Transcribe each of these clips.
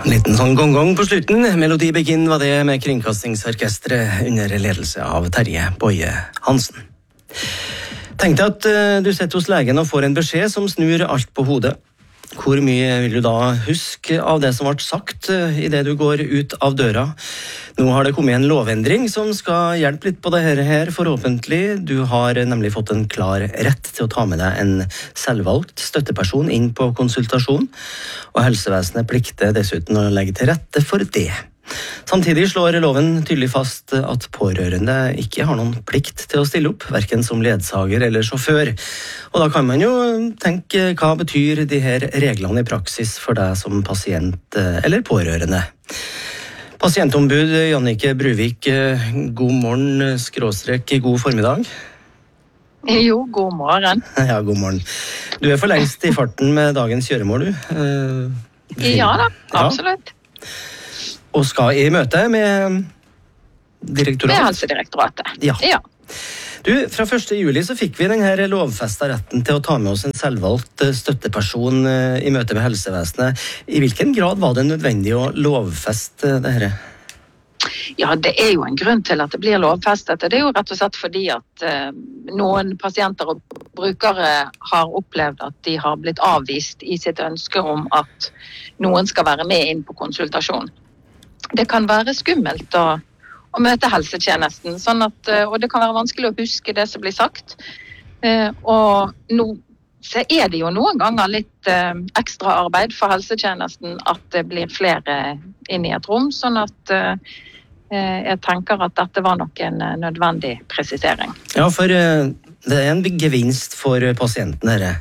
En liten sånn gong-gong på slutten. Melodi Begin var det med Kringkastingsorkestret under ledelse av Terje Boje Hansen. Tenk deg at du sitter hos legen og får en beskjed som snur alt på hodet. Hvor mye vil du da huske av det som ble sagt i det du går ut av døra? Nå har det kommet en lovendring som skal hjelpe litt på det her, forhåpentlig. Du har nemlig fått en klar rett til å ta med deg en selvvalgt støtteperson inn på konsultasjon, og helsevesenet plikter dessuten å legge til rette for det. Samtidig slår loven tydelig fast at pårørende ikke har noen plikt til å stille opp, hverken som ledsager eller sjåfør. Og da kan man jo tenke, hva betyr de her reglene i praksis for deg som pasient eller pårørende? Pasientombud Jannicke Bruvik, god morgen, / god formiddag. Jo, god morgen. Ja, god morgen. Du er for lengst i farten med dagens kjøremål, du? Ja da, absolutt. Og skal i møte med direktoratet? Med Helsedirektoratet. Ja. Du, fra 1. juli så fikk vi denne lovfesta retten til å ta med oss en selvvalgt støtteperson i møte med helsevesenet. I hvilken grad var det nødvendig å lovfeste dette? Ja, det er jo en grunn til at det blir lovfestet. Det er jo rett og slett fordi at noen pasienter og brukere har opplevd at de har blitt avvist i sitt ønske om at noen skal være med inn på konsultasjon. Det kan være skummelt å møte helsetjenesten, og det kan være vanskelig å huske det som blir sagt. Og nå så er det jo noen ganger litt ekstra arbeid for helsetjenesten at det blir flere inn i et rom, sånn at jeg tenker at dette var nok en nødvendig presisering. Ja, for det er en gevinst for pasienten her.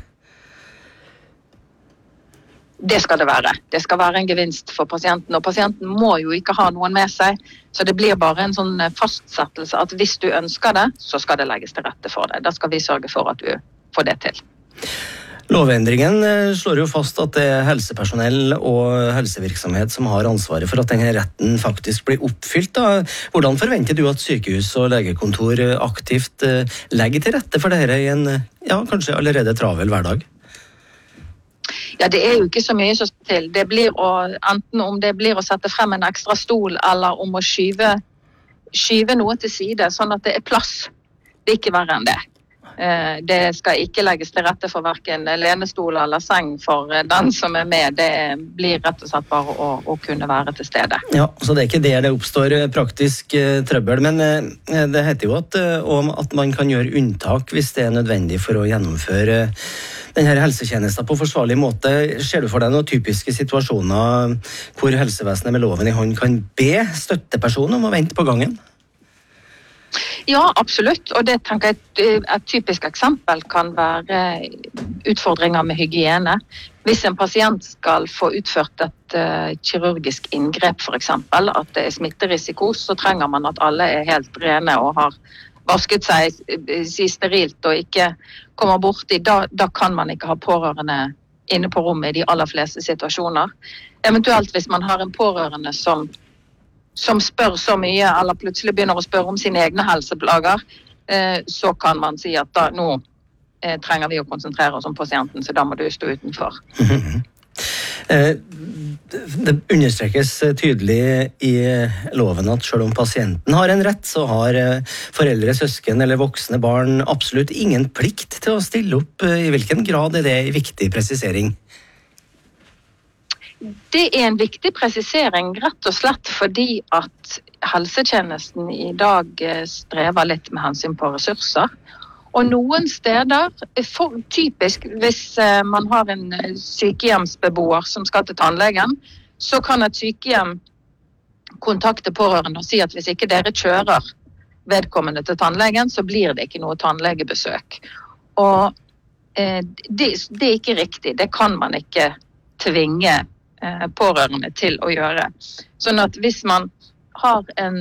Det skal det være. Det skal være en gevinst for pasienten, og pasienten må jo ikke ha noen med seg, så det blir bare en sånn fastsettelse at hvis du ønsker det, så skal det legges til rette for deg. Da skal vi sørge for at du får det til. Lovendringen slår jo fast at det er helsepersonell og helsevirksomhet som har ansvaret for at denne retten faktisk blir oppfylt. Hvordan forventer du at sykehus og legekontor aktivt legger til rette for dette i en kanskje allerede travel hverdag? Ja, det er jo ikke så mye som skal til. Det blir enten om det blir å sette frem en ekstra stol, eller om å skyve noe til side, sånn at det er plass. Det er ikke verre enn det. Det skal ikke legges til rette for hverken lenestol eller seng for den som er med. Det blir rett og slett bare å kunne være til stede. Ja, så det er ikke der det oppstår praktisk trøbbel, men det heter jo at man kan gjøre unntak hvis det er nødvendig for å gjennomføre denne helsetjenesten på forsvarlig måte. Ser du for deg noen typiske situasjoner hvor helsevesenet med loven i hånd kan be støttepersonen om å vente på gangen? Ja, absolutt. Og det tenker jeg et typisk eksempel kan være utfordringer med hygiene. Hvis en pasient skal få utført et kirurgisk inngrep, for eksempel, at det er smitterisiko, så trenger man at alle er helt rene og har vasket seg sterilt og ikke kommer borti. Da kan man ikke ha pårørende inne på rommet i de aller fleste situasjoner. Eventuelt hvis man har en pårørende som spør så mye, eller plutselig begynner å spørre om sine egne helseplager, så kan man si at nå trenger vi å konsentrere oss om pasienten, så da må du stå utenfor. Det understrekes tydelig i loven at selv om pasienten har en rett, så har foreldre, søsken eller voksne barn absolutt ingen plikt til å stille opp. I hvilken grad er det en viktig presisering? Det er en viktig presisering, rett og slett fordi at helsetjenesten i dag strever litt med hensyn på ressurser. Og noen steder, typisk hvis man har en sykehjemsbeboer som skal til tannlegen, så kan et sykehjem kontakte pårørende og si at hvis ikke dere kjører vedkommende til tannlegen, så blir det ikke noe tannlegebesøk. Og det er ikke riktig, det kan man ikke tvinge pårørende til å gjøre. Sånn at hvis man har en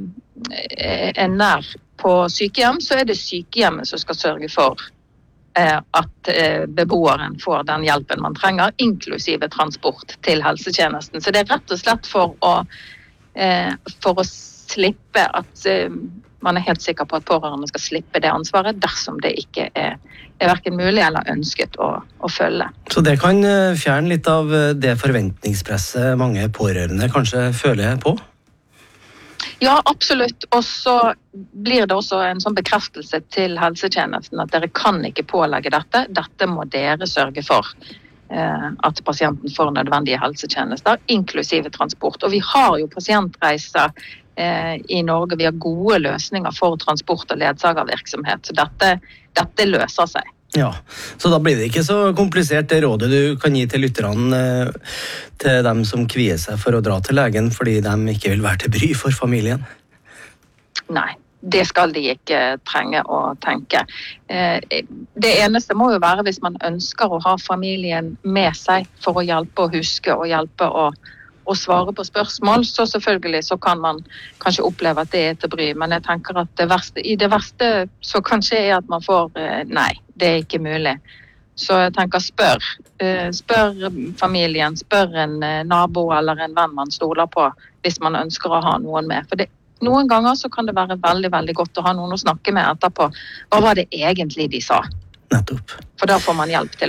nær på sykehjem, så er det sykehjemmet som skal sørge for at beboeren får den hjelpen man trenger, inklusive transport til helsetjenesten. Så det er rett og slett for å slippe at man helt sikker på at pårørende skal slippe det ansvaret dersom det ikke er hverken mulig eller ønsket å følge. Så det kan fjerne litt av det forventningspresset mange pårørende kanskje føler på? Ja, absolutt. Og så blir det også en sånn bekreftelse til helsetjenesten at dere kan ikke pålegge dette. Dette må dere sørge for at pasienten får nødvendige helsetjenester, inklusive transport. Og vi har jo pasientreiser i Norge. Vi har gode løsninger for transport og ledsagervirksomhet. Så dette løser seg. Ja, så da blir det ikke så komplisert det rådet du kan gi til lytterne, til dem som kvier seg for å dra til legen fordi de ikke vil være til bry for familien? Nei, det skal de ikke trenge å tenke. Det eneste må jo være hvis man ønsker å ha familien med seg for å hjelpe å huske og hjelpe å svare på spørsmål, så selvfølgelig så kan man kanskje oppleve at det er til bry, men jeg tenker at det verste så kanskje er at man får nei, det er ikke mulig. Så jeg tenker spør familien, spør en nabo eller en venn man stoler på hvis man ønsker å ha noen med. For noen ganger så kan det være veldig, veldig godt å ha noen å snakke med etterpå. Hva var det egentlig de sa? Nettopp. For da får man hjelp til